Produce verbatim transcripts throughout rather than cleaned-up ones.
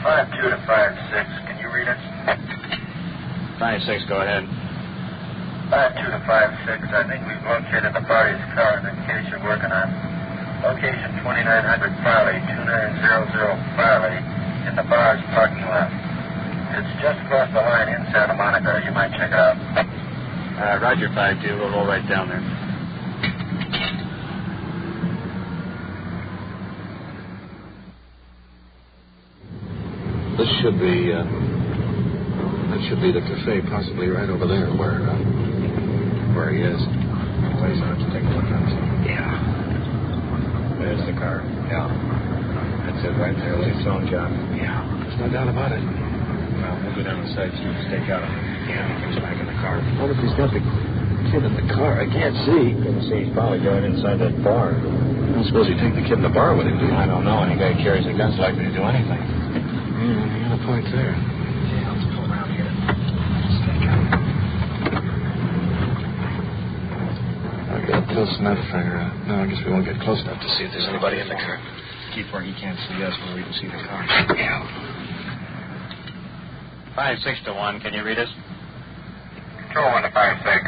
five two to five six, can you read it? five six, go ahead. five two to five six, I think we've located the party's car in the case you're working on. Location twenty-nine hundred Farley, two nine zero zero Farley, in the bar's parking lot. It's just across the line in Santa Monica. You might check it out. Uh, Roger, five two, we'll roll right down there. This should be, uh, that should be the cafe, possibly right over there where, uh, where he is. Place I have to take a look at. Yeah. There's the car. Yeah. That's it right there. It's its own job. Yeah. There's no doubt about it. Well, we'll go down the side, see if we stake out on him. Yeah. He comes back in the car. What if he's got the kid in the car? I can't see. You can see he's probably going inside that bar. I suppose he'd take the kid in the bar with him, do you? I don't know. Any guy who carries a gun's likely to do anything. Yeah, you got a point there. Yeah, let's pull around here. Stake out. I'll get close enough for... Uh, no, I guess we won't get close enough to see if there's anybody in the car. Keep where he can't see us, where we can see the car. Yeah. Five six to one. Can you read us? Control one to five six.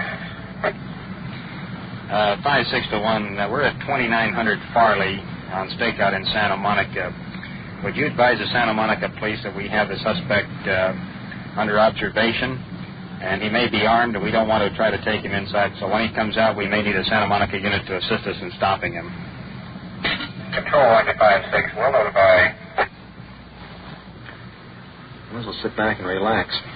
Uh, five six to one. Uh, we're at twenty-nine hundred Farley on stakeout in Santa Monica. Would you advise the Santa Monica police that we have the suspect uh, under observation, and he may be armed, and we don't want to try to take him inside. So when he comes out, we may need a Santa Monica unit to assist us in stopping him. Control one to five six, we'll notify. Might as well sit back and relax.